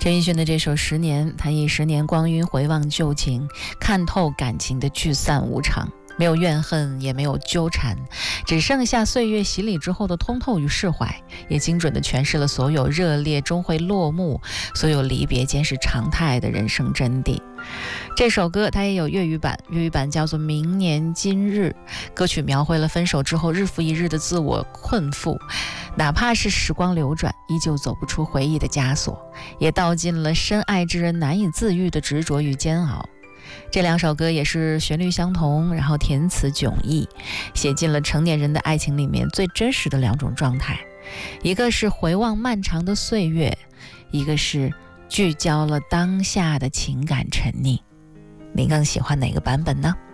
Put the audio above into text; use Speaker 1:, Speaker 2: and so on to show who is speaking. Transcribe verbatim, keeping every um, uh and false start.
Speaker 1: 陈奕迅的这首《十年》，他以十年光阴回望旧情，看透感情的聚散无常，没有怨恨，也没有纠缠，只剩下岁月洗礼之后的通透与释怀，也精准地诠释了所有热烈终会落幕，所有离别间是常态的人生真谛。这首歌它也有粤语版，粤语版叫做《明年今日》，歌曲描绘了分手之后日复一日的自我困缚，哪怕是时光流转，依旧走不出回忆的枷锁，也道尽了深爱之人难以自愈的执着与煎熬。这两首歌也是旋律相同，然后填词迥异，写进了成年人的爱情里面最真实的两种状态，一个是回望漫长的岁月，一个是聚焦了当下的情感沉溺。你更喜欢哪个版本呢？